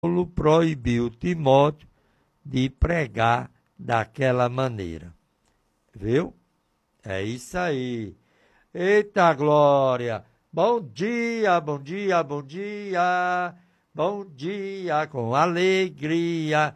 Paulo proibiu Timóteo de pregar daquela maneira. Viu? É isso aí. Eita glória! Bom dia, bom dia, bom dia! Bom dia com alegria.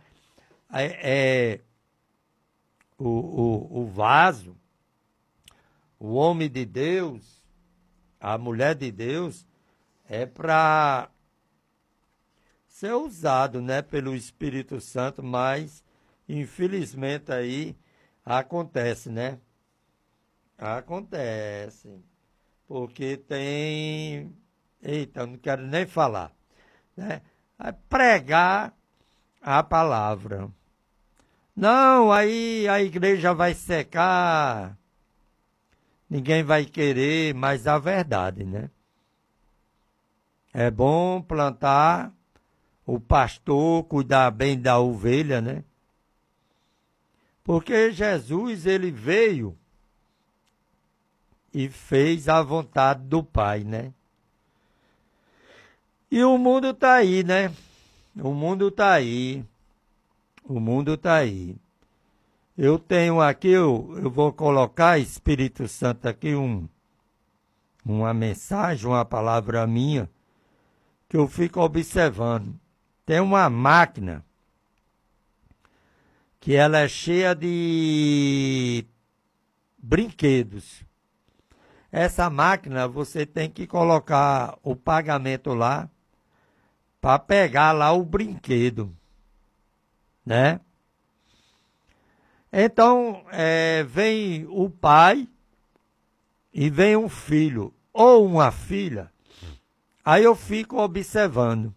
O vaso, o homem de Deus, a mulher de Deus, é para ser usado, né, pelo Espírito Santo, mas infelizmente aí acontece, né? Acontece. Porque tem... Eita, eu não quero nem falar, né? É pregar a palavra. Não, aí a igreja vai secar, ninguém vai querer, mas a verdade, né? É bom plantar, o pastor cuidar bem da ovelha, né? Porque Jesus, ele veio e fez a vontade do Pai, né? E o mundo está aí, né? O mundo está aí. O mundo está aí. Eu tenho aqui, eu vou colocar, Espírito Santo, aqui uma mensagem, uma palavra minha, que eu fico observando. Tem uma máquina que ela é cheia de brinquedos. Essa máquina você tem que colocar o pagamento lá para pegar lá o brinquedo, né? Então, vem o pai e vem um filho ou uma filha. Aí eu fico observando.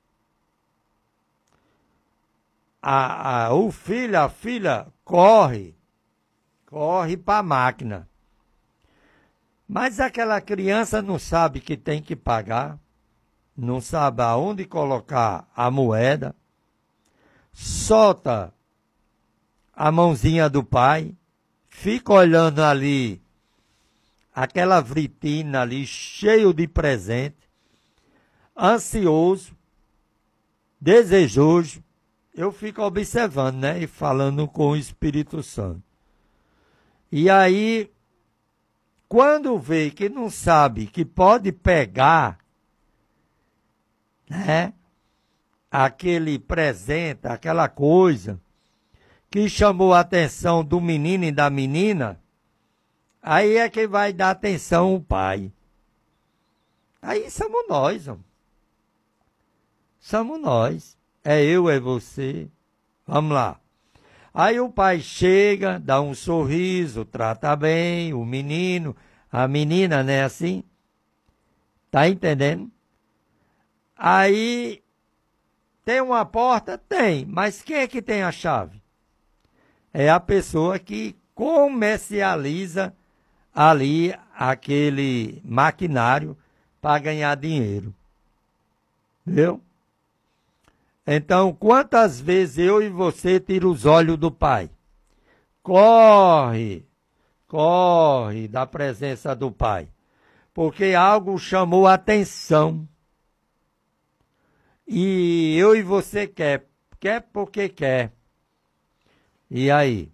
O filho, a filha, corre para a máquina. Mas aquela criança não sabe que tem que pagar, não sabe aonde colocar a moeda, solta a mãozinha do pai, fica olhando ali, aquela vitrine ali, cheio de presente, ansioso, desejoso. Eu fico observando, né? E falando com o Espírito Santo. E aí, quando vê que não sabe que pode pegar, né? Aquele presente, aquela coisa que chamou a atenção do menino e da menina, aí é que vai dar atenção o pai. Aí somos nós, homem. Somos nós. É eu, é você. Vamos lá. Aí o pai chega, dá um sorriso, trata bem o menino, a menina, né, assim. Tá entendendo? Aí, tem uma porta? Tem. Mas quem é que tem a chave? É a pessoa que comercializa ali aquele maquinário para ganhar dinheiro. Viu? Então, quantas vezes eu e você tira os olhos do Pai? Corre da presença do Pai. Porque algo chamou a atenção. E eu e você quer porque quer. E aí?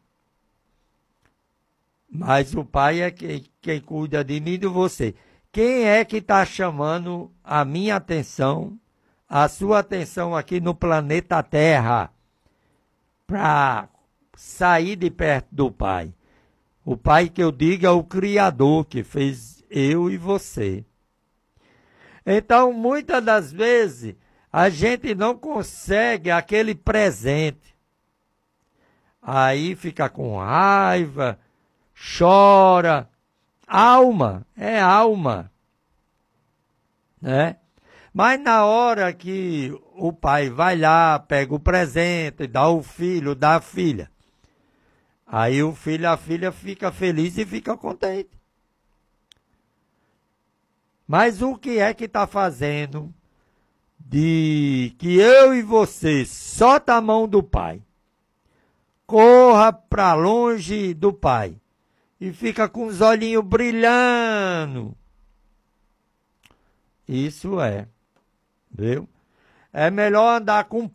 Mas o Pai é quem cuida de mim e de você. Quem é que está chamando a minha atenção, a sua atenção aqui no planeta Terra, para sair de perto do Pai? O Pai que eu digo é o Criador que fez eu e você. Então, muitas das vezes, a gente não consegue aquele presente. Aí fica com raiva, chora. Alma, é alma, né? Mas na hora que o pai vai lá, pega o presente, dá o filho, dá a filha, aí o filho, a filha fica feliz e fica contente. Mas o que é que está fazendo de que eu e você solta a mão do pai, corra para longe do pai e fica com os olhinhos brilhando? Isso viu? É melhor andar com